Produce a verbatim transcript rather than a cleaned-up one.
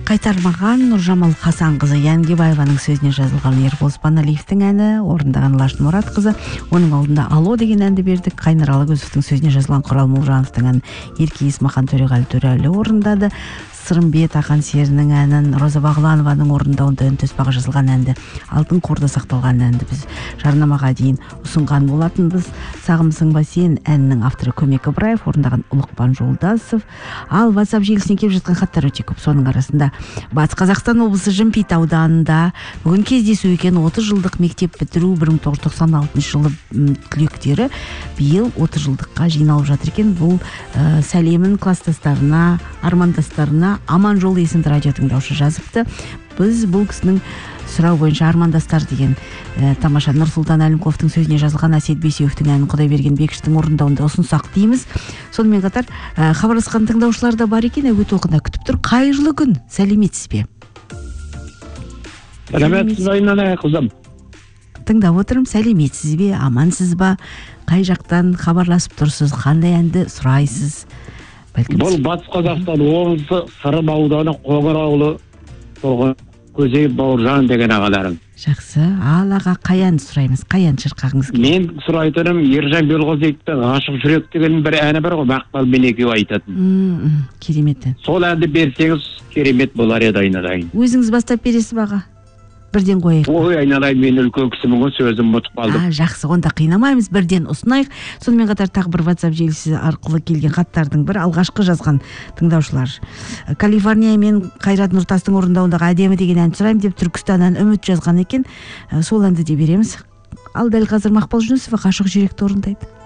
Қайтармаған Нұржамал Хасанқызы Янгибаеваның сөзіне жазылған Ербол Спаналиевтің әні, орындаған Лашын Мұратқызы. Оның алдында Алло деген әнді бердік. Қайнар Алагөзовтің сөзіне жазылған Құрал Молжановтың әнін Ерке Есмахан Төреғали Төреәлі орындады. Сырымбет Ақан серінің әнін Роза Бағланованың орындауында үнтеспағы жазылған әнді, Алтын қорда сақталған әнді біз жарнамаға дейін ұсынған болатынбыз. Сағымсың ба сен әнінің авторы Көмек Ыбыраев, орындаған Ұлықпан Жолдасов. Ал WhatsApp желісіне келіп жатқан хаттар өте көп. Соның арасында Батыс Қазақстан облысы Жымпит ауданында бүгін кездесу екен. отыз жылдық мектеп бітіру бір мың тоғыз жүз тоқсан алтыншы жылы түлектері биыл отыз жылдыққа жиналып жатыр екен. Бұл ә, сәлемін класстастарына, армандастарына Аман жол есімді радио тыңдаушы жазыпты. Біз бұл кісінің сұрау бойынша армандастар деген ә, тамаша Нұрсұлтан Әлімқұловтың сөзіне жазылған Әсет Бейсеуовтің әнін Құдайберген Бекіштің орындауында ұсынсақ дейміз. Сонымен қатар ә, хабарласқан тыңдаушылар да бар екен. Әуе толқында күтіп тұр. Қайырлы күн, сәлеметсіз бе? Сәлеметсіз бе, қызым? Тыңдап отырмын. Сәлеметсіз бе, амансыз ба? Қай жақтан хабарласып тұрсыз? Қандай әнді сұрайсыз? Бұл Батыс Қазақстан облысы Сырым ауданы Қоңыр ауылы тұрғын Көзей Бауыржан деген ағаларым. Жақсы. Ал аға, қай әнді сұраймыз? Қай ән шырқағыңыз келеді? Мен сұрайтыным Ержан Белғазиевтің Ғашық жүрек деген бір әні бар ғой, Мақпал мен екеуі айтатын. Керемет ән. Сол әнді берсеңіз керемет болар еді, айналайын. Өзіңіз бастап бересіз баға? Бірден қойайық. Ой, айналайын, мен үлкен кісімін ғой, сөзім ұмытып қалдым. А, жақсы, онда қинамаймыз, бірден ұсынайық. Сонымен қатар тағы бір WhatsApp желісі арқылы келген хаттардың бір алғашқы жазған тыңдаушылар. Калифорния мен Қайрат Нұртастың орындауындағы әдемі деген ән сұраймын деп Түркістаннан Үміт жазған екен. Сол әнді де береміз. Ал дәл қазір Мақпал Жүнісова Ғашық жүректі орындайды.